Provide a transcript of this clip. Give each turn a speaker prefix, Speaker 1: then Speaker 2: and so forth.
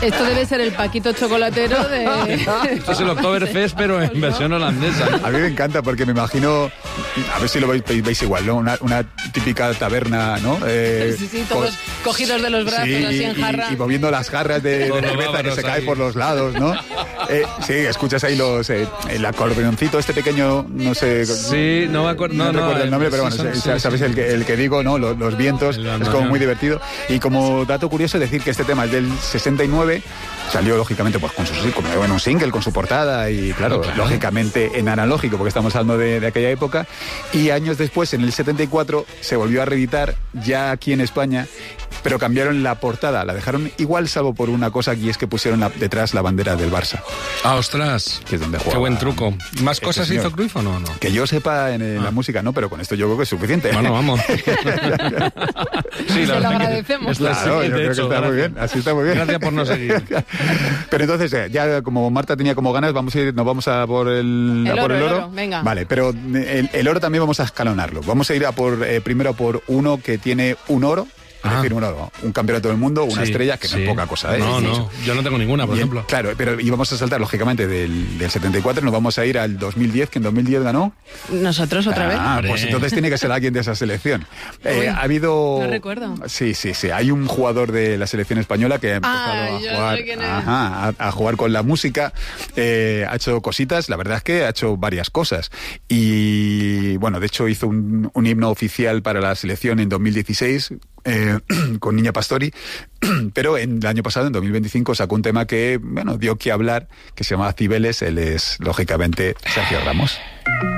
Speaker 1: Esto debe ser el Paquito chocolatero de...
Speaker 2: Esto es el Oktoberfest, pero en versión holandesa.
Speaker 3: A mí me encanta porque me imagino, a ver si lo veis igual, ¿no? Una típica taberna, ¿no?
Speaker 1: Sí, todos cogidos de los brazos,
Speaker 3: sí,
Speaker 1: así en jarra.
Speaker 3: Y moviendo las jarras de cerveza que se cae por los lados, ¿no? Sí, escuchas ahí el acordeoncito este pequeño, no sé...
Speaker 2: Sí, no me acuerdo.
Speaker 3: No recuerdo el nombre, pero bueno, sabes el que digo, ¿no? Los vientos, es como muy divertido. Y como dato curioso, decir que este tema es del 69, salió lógicamente pues con un single, con su portada y claro, lógicamente en analógico, porque estamos hablando de aquella época, y años después, en el 74, se volvió a reeditar ya aquí en España, pero cambiaron la portada, la dejaron igual salvo por una cosa, y es que pusieron detrás la bandera del Barça.
Speaker 2: ¡Ah, ostras!
Speaker 3: Que es donde jugaba.
Speaker 2: ¡Qué buen truco! ¿Más cosas
Speaker 3: señor.
Speaker 2: hizo Cruyff o no?
Speaker 3: Que yo sepa en la música, no, pero con esto yo creo que es suficiente.
Speaker 2: Bueno, vamos.
Speaker 1: Sí, se lo agradecemos.
Speaker 3: Claro, yo creo que está muy bien, así está muy bien.
Speaker 2: Gracias por no seguir.
Speaker 3: Pero entonces, ya como Marta tenía como ganas, nos vamos a por el oro.
Speaker 1: Venga.
Speaker 3: Vale, pero el oro también vamos a escalonarlo. Vamos a ir primero a por uno que tiene un oro. Es decir, un campeonato del mundo, una estrella, que no es poca cosa, ¿eh?
Speaker 2: No, yo no tengo ninguna, por ejemplo.
Speaker 3: Claro, y vamos a saltar, lógicamente, del 74, nos vamos a ir al 2010, que en 2010 ganó.
Speaker 1: ¿Nosotros otra vez?
Speaker 3: Pues entonces tiene que ser alguien de esa selección. Ha habido...
Speaker 1: No recuerdo.
Speaker 3: Sí. Hay un jugador de la selección española que ha empezado a jugar con la música, ha hecho cositas, la verdad es que ha hecho varias cosas. Y, bueno, de hecho hizo un himno oficial para la selección en 2016, con Niña Pastori, pero el año pasado, en 2025, sacó un tema que, bueno, dio que hablar, que se llama Cibeles. Él es, lógicamente, Sergio Ramos.